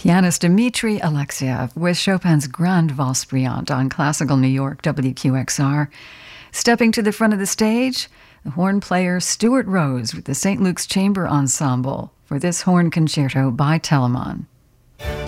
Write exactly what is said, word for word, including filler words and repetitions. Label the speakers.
Speaker 1: Pianist Dmitri Alexiev with Chopin's Grande Valse Brillante on Classical New York W Q X R. Stepping to the front of the stage, the horn player Stuart Rose with the Saint Luke's Chamber Ensemble for this horn concerto by Telemann.